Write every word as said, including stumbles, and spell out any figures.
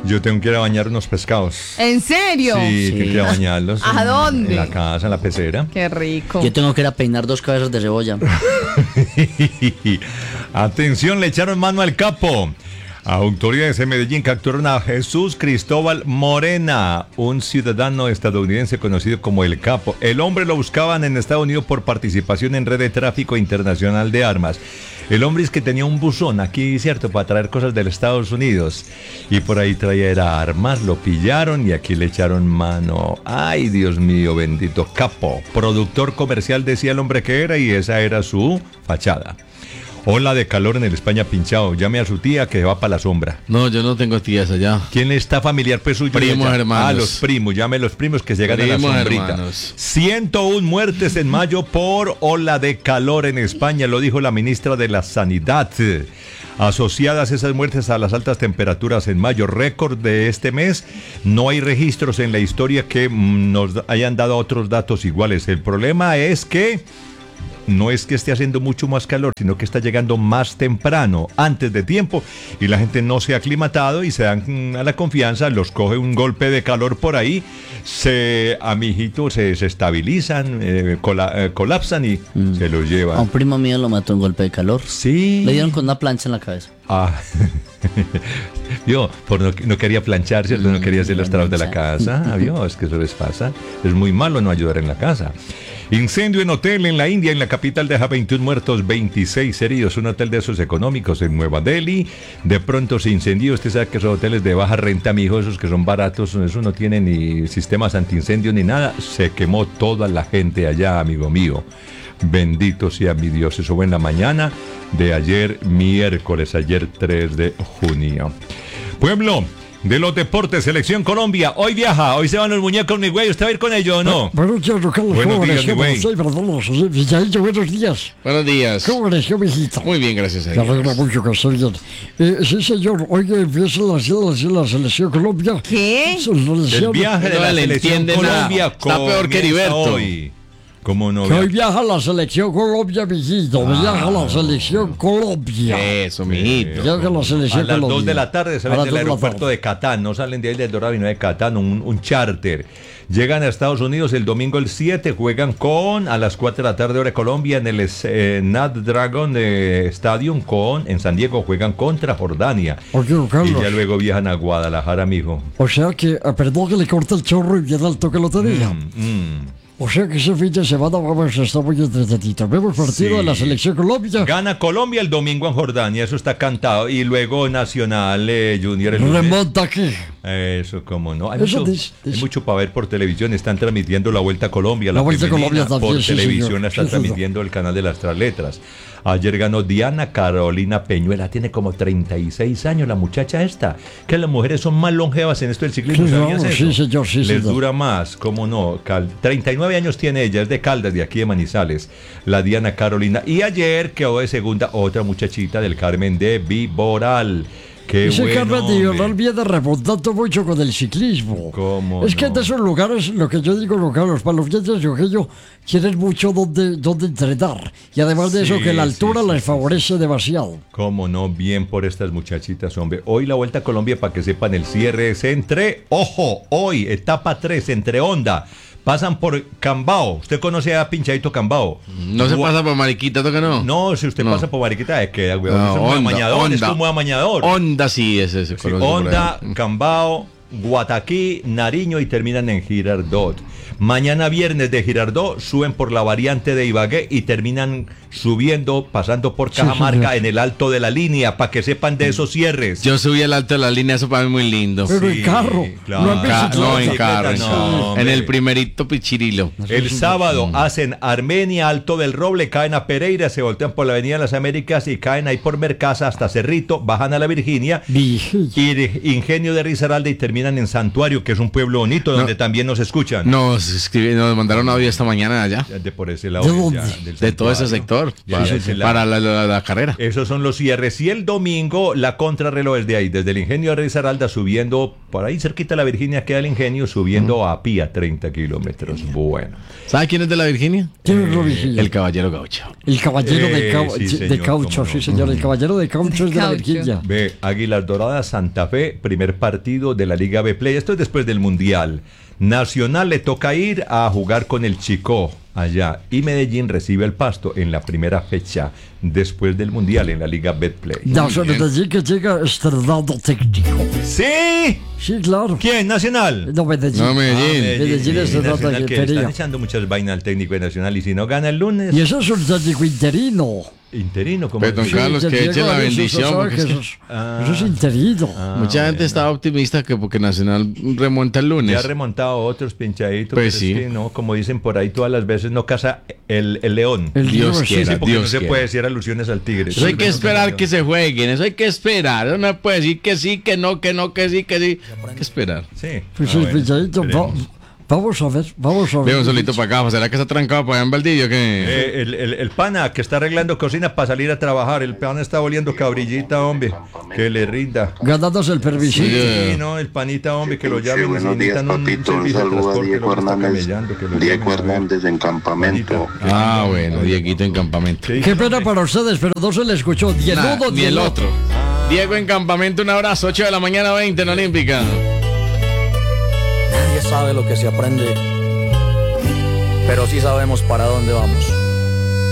Yo tengo que ir a bañar unos pescados. ¿En serio? Sí, Sí. tengo que ir a bañarlos. ¿A en, dónde? En la casa, en la pecera. Qué rico. Yo tengo que ir a peinar dos cabezas de cebolla. Atención, le echaron mano al capo. Autoridades de Medellín capturaron a Jesús Cristóbal Morena, un ciudadano estadounidense conocido como El Capo. El hombre lo buscaban en Estados Unidos por participación en red de tráfico internacional de armas. El hombre es que tenía un buzón aquí, ¿cierto?, para traer cosas de los Estados Unidos. Y por ahí traía era armas, lo pillaron y aquí le echaron mano. Ay, Dios mío, bendito Capo. Productor comercial decía el hombre que era y esa era su fachada. Ola de calor en el España pinchado. Llame a su tía que va para la sombra. No, yo no tengo tías allá. ¿Quién está familiar pues suyo? Primos, allá? hermanos. Ah, los primos. Llame a los primos que llegan Primos, a la sombrita. hermanos. ciento una muertes en mayo por ola de calor en España, lo dijo la ministra de la Sanidad. Asociadas esas muertes a las altas temperaturas en mayo, récord de este mes, no hay registros en la historia que nos hayan dado otros datos iguales. El problema es que no es que esté haciendo mucho más calor, sino que está llegando más temprano, antes de tiempo, y la gente no se ha aclimatado y se dan a la confianza, los coge un golpe de calor por ahí, se, amiguitos, se, se estabilizan, eh, cola, eh, colapsan y mm. se los llevan. A un primo mío lo mató un golpe de calor. Sí. Le dieron con una plancha en la cabeza. Ah, yo por no, no quería planchar, ¿cierto? No quería hacer los trabajos de la casa. Ah, ¿vio? Es que eso les pasa. Es muy malo no ayudar en la casa. Incendio en hotel en la India, en la capital, deja veintiún muertos, veintiséis heridos. Un hotel de esos económicos en Nueva Delhi. De pronto se incendió. Usted sabe que esos hoteles de baja renta, mijo, esos que son baratos, eso no tiene ni sistemas antiincendio ni nada. Se quemó toda la gente allá, amigo mío. Bendito sea mi Dios. Eso fue en la mañana de ayer, miércoles, ayer tres de junio. Pueblo de los deportes, Selección Colombia. Hoy viaja, hoy se van los muñecos, mi güey. ¿Usted va a ir con ellos o no? Buenos días, Carlos. Buenos ¿Cómo días, mi güey. Buenos días. Buenos días. ¿Cómo amaneció, mijita? Muy bien, gracias a Me Dios. alegra mucho que esté bien. Eh, sí, señor. Hoy empieza la, la, la Selección Colombia. ¿Qué? El viaje de No la le Selección entiende Colombia nada. Está peor que Heriberto. hoy. ¿Cómo no? Que hoy viaja la Selección Colombia, mijito. Ah. Viaja la Selección Colombia. Eso, mijito. Viaja la Selección A las Colombia. dos de la tarde A salen las del dos de la aeropuerto tarde. de Catán, no salen de ahí del Dorado, sino de Catán, un, un charter. Llegan a Estados Unidos el domingo el siete, juegan con, a las cuatro de la tarde hora de Colombia, en el eh, Snapdragon eh, Stadium con, en San Diego juegan contra Jordania. Oye, don Carlos. Y ya luego viajan a Guadalajara, mijo. O sea que, eh, perdón que le corte el chorro y bien alto que lo tenía. Mm, mm. O sea que ese fin de semana vamos a estar muy entretenidos. Vemos partido Sí. de la Selección Colombia. Gana Colombia el domingo en Jordania, eso está cantado. Y luego Nacional eh, Junior el lunes. Remonta aquí. Eso, cómo no. Hay, Eso mucho, dice- dice. hay mucho para ver por televisión. Están transmitiendo la Vuelta a Colombia. La, La Vuelta a femenina, Colombia también, por sí, televisión señor. la están Sí, señor. transmitiendo el canal de las tres letras. Ayer ganó Diana Carolina Peñuela. Tiene como treinta y seis años la muchacha esta. Que las mujeres son más longevas en esto del ciclismo. Sí, ¿Sabías no, eso? sí, señor, sí, Les señor. dura más, cómo no. Cal- treinta y nueve años tiene ella, es de Caldas, de aquí de Manizales. La Diana Carolina. Y ayer quedó de segunda otra muchachita del Carmen de Viboral. Qué Ese bueno, Carmen de hombre. Viboral viene remontando mucho con el ciclismo. ¿Cómo Es que no? de esos lugares, lo que yo digo, Lugar, los palomitas de Ojillo quieren mucho donde, donde entrenar. Y además de eso, Sí, que la altura sí, sí, les sí, favorece demasiado. Cómo no, bien por estas muchachitas, hombre. Hoy la Vuelta a Colombia, para que sepan, el cierre es entre, ojo, hoy, etapa tres, entre Honda. Pasan por Cambao. ¿Usted conoce a Pinchadito Cambao? No se Gua- pasa por Mariquita, ¿toca no? No, si usted No. pasa por Mariquita, es que, weón, No, es muy Honda, amañador, es Honda. como amañador. Honda sí, ese se Sí, conoce por Honda, ahí. Cambao, Guataquí, Nariño y terminan en Girardot. Mañana viernes de Girardot suben por la variante de Ibagué y terminan subiendo, pasando por Sí, Cajamarca señor. en el alto de la línea, para que sepan de esos cierres. Yo subí al alto de la línea, eso para mí es muy lindo. Pero en carro, claro. no en Ca- bicicleta. no, en Bicicleta, carro, en, no, carro. hombre. En el primerito pichirilo. El sábado hacen Armenia, Alto del Roble, caen a Pereira, se voltean por la Avenida de las Américas y caen ahí por Mercasa hasta Cerrito, bajan a la Virginia, Vigilla. y de Ingenio de Risaralda y terminan terminan en Santuario, que es un pueblo bonito donde también nos escuchan. Nos, escribí- nos mandaron audio esta mañana de allá. De por ese lado. ¿De ya, dónde? del De todo ese Santuario. sector. Ya, Para, de ese lado. para la, la- la carrera. Esos son los cierres. Y el domingo, la contrarreloj es de ahí, desde el Ingenio de Risaralda, subiendo, por ahí cerquita de la Virginia queda el Ingenio, subiendo a pie a treinta kilómetros. Bueno. ¿Sabe quién es de la Virginia? ¿Quién es la Virginia? El caballero gaucho. El caballero de, Eh, cau- sí, de señor, caucho, cómo no. sí señor, el caballero de caucho es de la Caucho. Virginia. Ve, Águilas Doradas, Santa Fe, primer partido de la Liga B Play. Esto es después del Mundial. Nacional le toca ir a jugar con el Chicó allá. Y Medellín recibe el Pasto en la primera fecha después del Mundial en la Liga Betplay. Nacional Medellín que llega estrenado técnico. ¡Sí! Sí, claro. ¿Quién? ¿Nacional? No, Medellín. No, Medellín. Medellín es sí, el Nacional, Rata que Quería. están echando muchas vainas al técnico de Nacional y si no gana el lunes, Y eso es un técnico interino. interino como Pero, don Carlos, Sí, que Diego eche la Arias, bendición, usted sabe porque que es que- eso, es, eso es interino. Mucha gente estaba optimista que porque Nacional remonta el Ya lunes. ha remontado otros pinchaditos. Pues pero sí. es que no, como dicen por ahí todas las veces, no caza el, el león. El Dios Dios, sí, quiera. Sí, porque Dios no se quiera. puede decir alusiones al tigre. Eso hay que esperar que se jueguen, eso hay que esperar. Eso no puede decir que sí, que no, que no, que sí, que sí. Hay que esperar. Sí. Pues Ah, el bueno, pinchadito, va- esperemos. vamos a ver, vamos a ver. Veo un solito para acá. ¿Será que está trancado para allá en Valdivia? ¿Qué? Eh, el, el, el pana que está arreglando cocina para salir a trabajar. El pana está oliendo cabrillita, hombre. Que le rinda. Ganándose el permiso. Sí, no, el panita, hombre, que lo Sí, llamen. buenos si días, necesitan un papito. Un servicio de saludo a transporte, Diego lo que está Hernández. camellando, que lo Diego llamen, a ver. Hernández en campamento. Panita. Ah, bueno, Dieguito en campamento. ¿Qué Qué dijo, pena hombre? para ustedes, pero no se le escuchó ni el Nah, uno ni el otro. Diego en campamento, un abrazo. ocho de la mañana, veinte en Olímpica. Nadie sabe lo que se aprende, pero sí sabemos para dónde vamos.